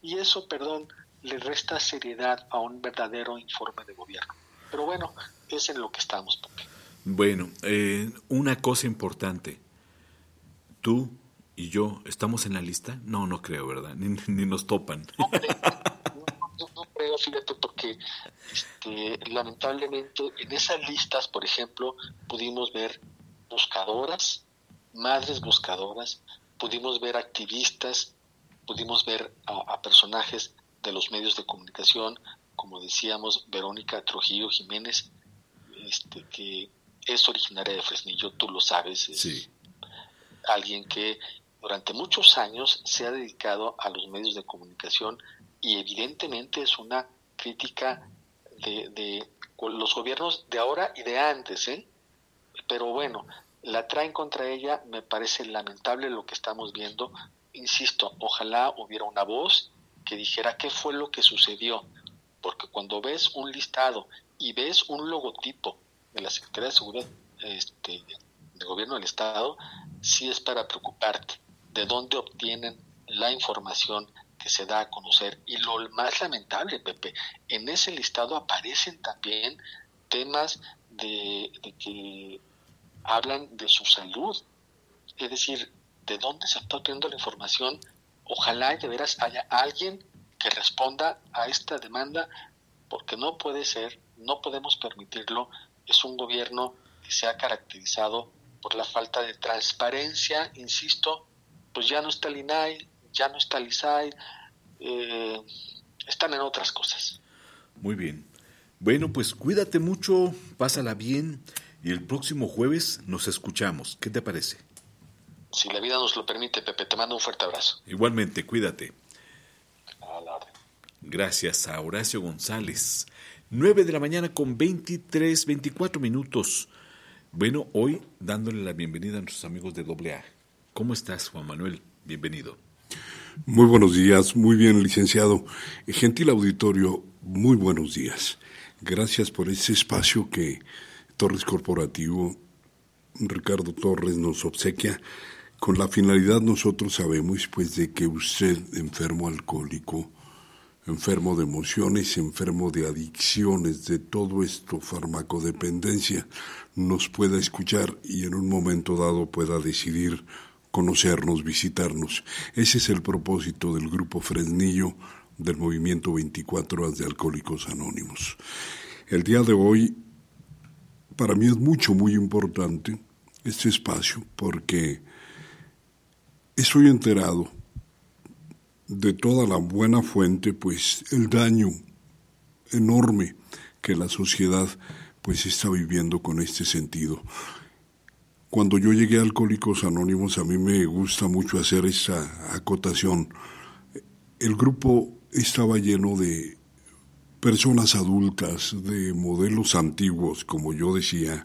y eso, perdón, le resta seriedad a un verdadero informe de gobierno. Pero bueno, es en lo que estamos, Pepe. Bueno, una cosa importante. ¿Tú y yo estamos en la lista? No, no creo, ¿verdad? Ni nos topan. No creo, no creo, fíjate, porque lamentablemente en esas listas, por ejemplo, pudimos ver buscadoras, madres buscadoras, pudimos ver activistas, pudimos ver a personajes de los medios de comunicación, como decíamos, Verónica Trujillo Jiménez, que es originaria de Fresnillo, tú lo sabes, es Sí. alguien que durante muchos años se ha dedicado a los medios de comunicación y evidentemente es una crítica de los gobiernos de ahora y de antes, pero bueno, la traen contra ella, me parece lamentable lo que estamos viendo. Insisto, ojalá hubiera una voz que dijera qué fue lo que sucedió, porque cuando ves un listado y ves un logotipo de la Secretaría de Seguridad del Gobierno del Estado, sí es para preocuparte de dónde obtienen la información que se da a conocer. Y lo más lamentable, Pepe, en ese listado aparecen también temas de que hablan de su salud, es decir, de dónde se está obteniendo la información. Ojalá de veras haya alguien que responda a esta demanda, porque no puede ser, no podemos permitirlo. Es un gobierno que se ha caracterizado por la falta de transparencia, insisto, pues ya no está el INAI, ya no está el ISAI, están en otras cosas. Muy bien. Bueno, pues cuídate mucho, pásala bien y el próximo jueves nos escuchamos. ¿Qué te parece? Si la vida nos lo permite, Pepe, te mando un fuerte abrazo. Igualmente, cuídate. A la orden. Gracias a Horacio González. 9 de la mañana con 24 minutos. Bueno, hoy dándole la bienvenida a nuestros amigos de AA. ¿Cómo estás, Juan Manuel? Bienvenido. Muy buenos días, muy bien, licenciado. Gentil auditorio, muy buenos días. Gracias por este espacio que Torres Corporativo, Ricardo Torres, nos obsequia. Con la finalidad, nosotros sabemos, pues, de que usted, enfermo alcohólico, enfermo de emociones, enfermo de adicciones, de todo esto, farmacodependencia, nos pueda escuchar y en un momento dado pueda decidir conocernos, visitarnos. Ese es el propósito del Grupo Fresnillo del Movimiento 24 Horas de Alcohólicos Anónimos. El día de hoy, para mí es muy importante este espacio porque estoy enterado de toda la buena fuente, pues el daño enorme que la sociedad pues está viviendo con este sentido. Cuando yo llegué a Alcohólicos Anónimos, a mí me gusta mucho hacer esa acotación. El grupo estaba lleno de personas adultas, de modelos antiguos, como yo decía.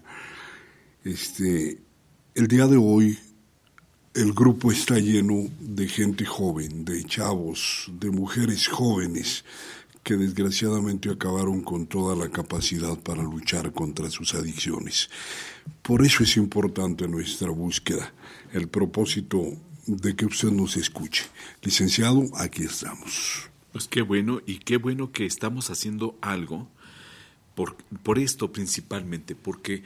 El día de hoy, el grupo está lleno de gente joven, de chavos, de mujeres jóvenes que desgraciadamente acabaron con toda la capacidad para luchar contra sus adicciones. Por eso es importante nuestra búsqueda, el propósito de que usted nos escuche. Licenciado, aquí estamos. Pues qué bueno, y qué bueno que estamos haciendo algo por esto principalmente, porque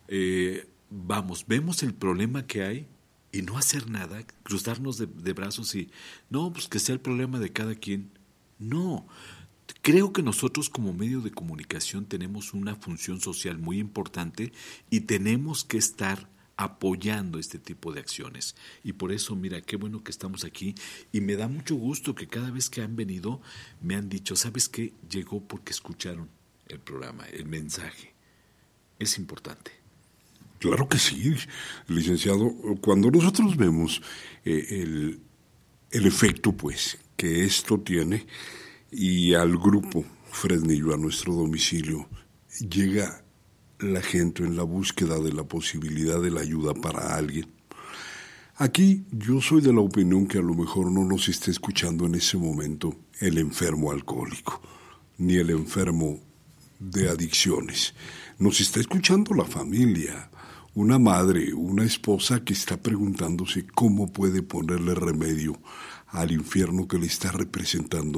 vemos el problema que hay y no hacer nada, cruzarnos de brazos y no, pues que sea el problema de cada quien. No, creo que nosotros como medio de comunicación tenemos una función social muy importante y tenemos que estar apoyando este tipo de acciones. Y por eso, mira, qué bueno que estamos aquí y me da mucho gusto que cada vez que han venido me han dicho, ¿sabes qué? Llegó porque escucharon el programa, el mensaje. Es importante. Claro que sí, licenciado. Cuando nosotros vemos el efecto, pues, que esto tiene, y al grupo Fresnillo, a nuestro domicilio, llega la gente en la búsqueda de la posibilidad de la ayuda para alguien. Aquí yo soy de la opinión que a lo mejor no nos está escuchando en ese momento el enfermo alcohólico, ni el enfermo de adicciones. Nos está escuchando la familia, una madre, una esposa que está preguntándose cómo puede ponerle remedio al infierno que le está representando